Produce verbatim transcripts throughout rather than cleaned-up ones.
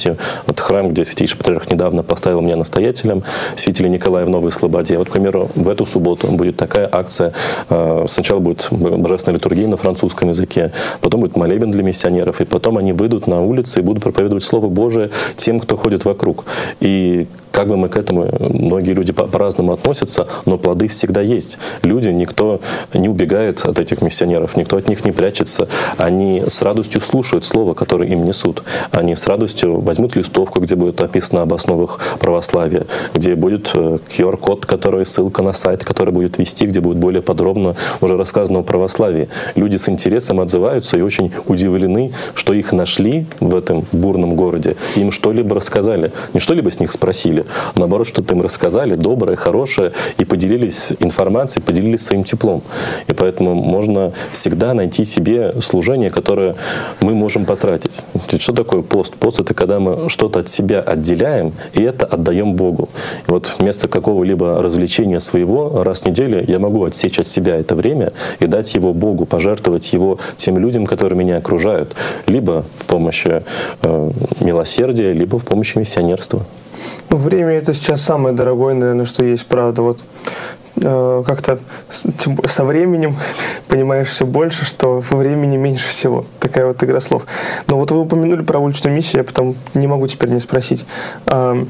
миссию. Вот храм, где святейший патриарх недавно поставил меня настоятелем, святителя Николая в Новой Слободе. Вот, к примеру, в эту субботу будет такая акция. Сначала будет божественная литургия на французском языке, потом будет молебен для миссионеров, и потом они выйдут на улицы и будут проповедовать Слово Божие тем, кто ходит вокруг. И как бы мы к этому, многие люди по-разному относятся, но плоды всегда есть. Люди, никто не убегает от этих миссионеров, никто от них не прячется. Они с радостью слушают слово, которое им несут. Они с радостью возьмут листовку, где будет описано об основах православия, где будет ку ар код, который ссылка на сайт, который будет вести, где будет более подробно уже рассказано о православии. Люди с интересом отзываются и очень удивлены, что их нашли в этом бурном городе, им что-либо рассказали. Не что-либо с них спросили, наоборот, что-то им рассказали, доброе, хорошее, и поделились информацией, поделились своим теплом. И поэтому можно всегда найти себе служение, которое мы можем потратить. Ведь что такое пост? Пост — это когда мы что-то от себя отделяем, и это отдаем Богу. И вот вместо какого-либо развлечения своего раз в неделю я могу отсечь от себя это время и дать его Богу, пожертвовать его тем людям, которые меня окружают, либо в помощи э, милосердия, либо в помощи миссионерства. Время — это сейчас самое дорогое, наверное, что есть, правда. Вот э, как-то с, со временем понимаешь все больше, что времени меньше всего. Такая вот игра слов. Но вот вы упомянули про уличную миссию, я потом не могу теперь не спросить. Э,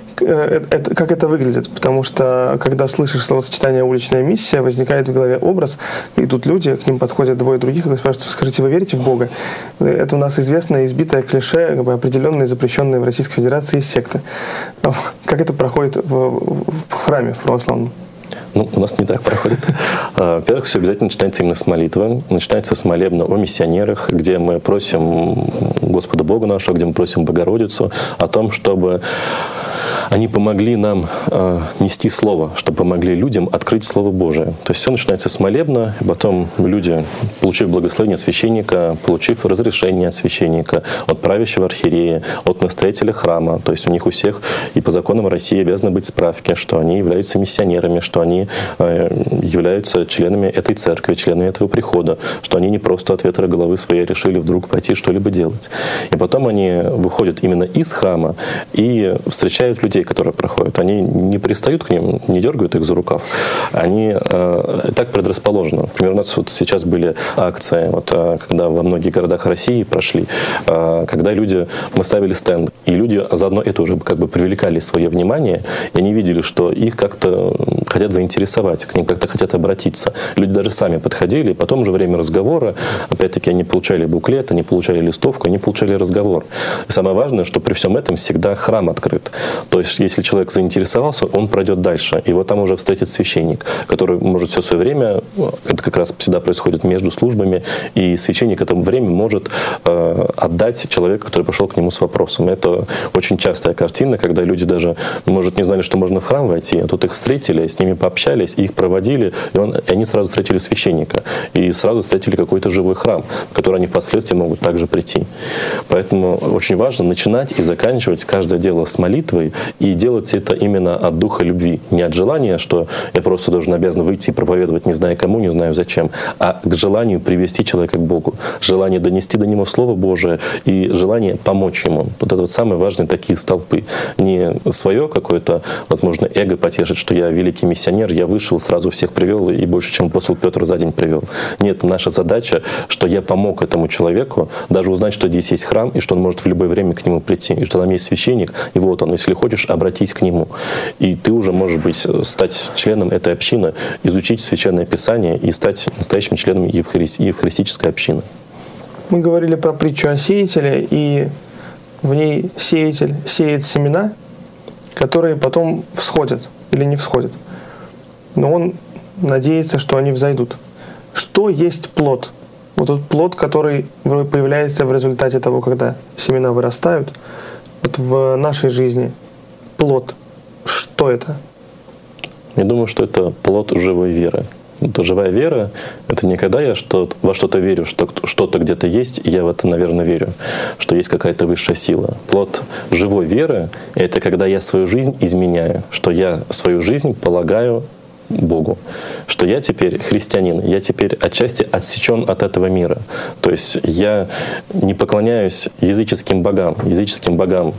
Это, как это выглядит? Потому что, когда слышишь словосочетание «уличная миссия», возникает в голове образ, и тут люди, к ним подходят двое других и спрашивают: скажите, вы верите в Бога? Это у нас известное избитое клише, как бы определенные запрещенные в Российской Федерации секты. Как это проходит в, в храме, в православном? Ну, у нас не так проходит. Во-первых, все обязательно начинается именно с молитвы. Начинается с молебна о миссионерах, где мы просим Господа Бога нашего, где мы просим Богородицу о том, чтобы они помогли нам э, нести Слово, чтобы помогли людям открыть Слово Божие. То есть все начинается с молебна, и потом люди, получив благословение священника, получив разрешение от священника, от правящего архиерея, от настоятеля храма, то есть у них у всех и по законам России обязаны быть справки, что они являются миссионерами, что они э, являются членами этой церкви, членами этого прихода, что они не просто от ветра головы своей решили вдруг пойти что-либо делать. И потом они выходят именно из храма и встречают людей, которые проходят. Они не пристают к ним, не дергают их за рукав. Они э, так предрасположены. Например, у нас вот сейчас были акции, вот, э, когда во многих городах России прошли, э, когда люди, мы ставили стенд, и люди заодно это уже как бы привлекали свое внимание, и они видели, что их как-то хотят заинтересовать, к ним как-то хотят обратиться. Люди даже сами подходили, и потом уже время разговора, опять-таки, они получали буклет, они получали листовку, они получали разговор. И самое важное, что при всем этом всегда храм открыт. То есть, если человек заинтересовался, он пройдет дальше. Его там уже встретит священник, который может все свое время, это как раз всегда происходит между службами, и священник это время может э, отдать человеку, который пришел к нему с вопросом. Это очень частая картина, когда люди даже, может, не знали, что можно в храм войти, а тут их встретили, с ними пообщались, их проводили, и, он, и они сразу встретили священника, и сразу встретили какой-то живой храм, в который они впоследствии могут также прийти. Поэтому очень важно начинать и заканчивать каждое дело с молитвой, и делать это именно от духа любви. Не от желания, что я просто должен обязан выйти и проповедовать, не зная кому, не знаю зачем, а к желанию привести человека к Богу. Желание донести до него Слово Божие и желание помочь ему. Вот это вот самые важные такие столпы. Не свое какое-то, возможно, эго потешить, что я великий миссионер, я вышел, сразу всех привел и больше, чем апостол Петр за день привел. Нет, наша задача, что я помог этому человеку даже узнать, что здесь есть храм и что он может в любое время к нему прийти, и что там есть священник, и вот он, если хочешь, обратись к нему. И ты уже можешь быть, стать членом этой общины, изучить Священное Писание и стать настоящим членом евхари- евхаристической общины. Мы говорили про притчу о сеятеле, и в ней сеятель сеет семена, которые потом всходят или не всходят. Но он надеется, что они взойдут. Что есть плод? Вот тот плод, который появляется в результате того, когда семена вырастают. Вот в нашей жизни плод. Что это? Я думаю, что это плод живой веры. Это живая вера — это не когда я что во что-то верю, что что-то где-то есть, и я в это, наверное, верю, что есть какая-то высшая сила. Плод живой веры — это когда я свою жизнь изменяю, что я свою жизнь полагаю Богу, что я теперь христианин, я теперь отчасти отсечен от этого мира. То есть я не поклоняюсь языческим богам, языческим богам